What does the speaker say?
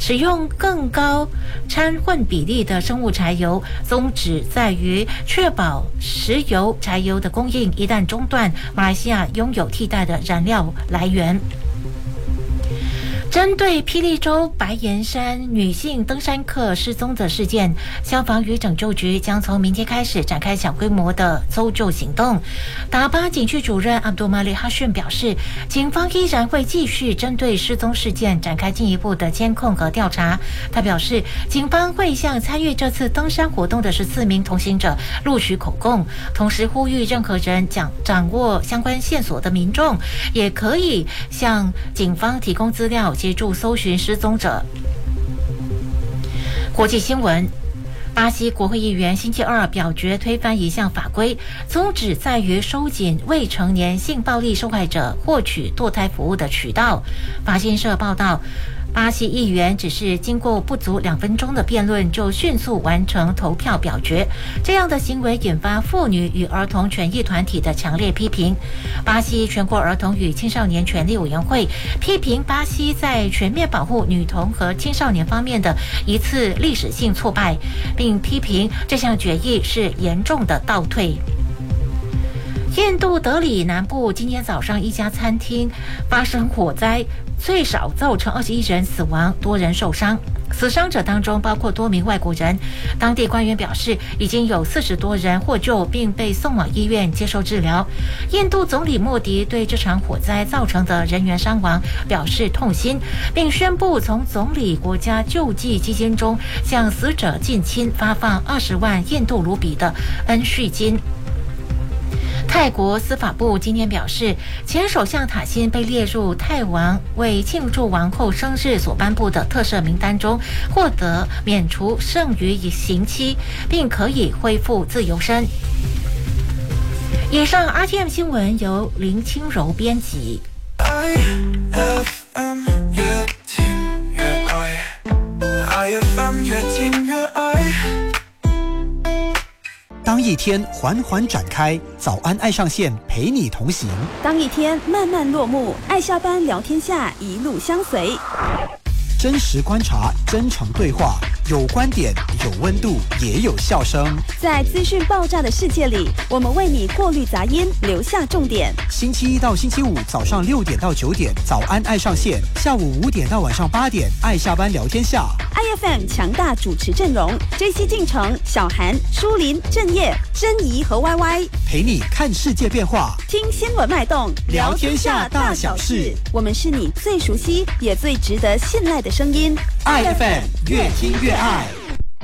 使用更高掺混比例的生物柴油，宗旨在于确保石油、柴油的供应一旦中断，马来西亚拥有替代的燃料来源。针对霹雳州白岩山女性登山客失踪的事件，消防与拯救局将从明天开始展开小规模的搜救行动。达巴警区主任阿卜杜马利哈逊表示，警方依然会继续针对失踪事件展开进一步的监控和调查。他表示，警方会向参与这次登山活动的14名同行者录取口供，同时呼吁任何人掌握相关线索的民众也可以向警方提供资料，协助搜寻失踪者。国际新闻，巴西国会议员星期二表决推翻一项法规，宗旨在于收紧未成年性暴力受害者获取堕胎服务的渠道。法新社报道，巴西议员只是经过不足2分钟的辩论就迅速完成投票表决，这样的行为引发妇女与儿童权益团体的强烈批评。巴西全国儿童与青少年权利委员会批评巴西在全面保护女童和青少年方面的一次历史性挫败，并批评这项决议是严重的倒退。印度德里南部今天早上一家餐厅发生火灾，最少造成21人死亡，多人受伤。死伤者当中包括多名外国人。当地官员表示，已经有40多人获救并被送往医院接受治疗。印度总理莫迪对这场火灾造成的人员伤亡表示痛心，并宣布从总理国家救济基金中向死者近亲发放20万印度卢比的恩恤金。泰国司法部今天表示，前首相塔辛被列入泰王为庆祝王后生日所颁布的特赦名单中，获得免除剩余刑期，并可以恢复自由身。以上 RTM 新闻由林清柔编辑。IFM 越听越爱 ，IFM 越听越爱。 当一天缓缓展开，早安爱上线陪你同行； 当一天慢慢落幕，爱下班聊天下一路相随。 真实观察，真诚对话，有观点，有温度，也有笑声。 在资讯爆炸的世界里，我们为你过滤杂音，留下重点。 星期一到星期五早上6点到9点，早安爱上线；下午5点到晚上8点，爱下班聊天下。 IFM 强大主持阵容：JC进城、小韩、舒林、郑业、珍怡和 YY， 陪你看世界变化， 听新闻脉动， 聊天下大小事。 我们是你最熟悉也最值得信赖的声音。 IFM 越听越爱。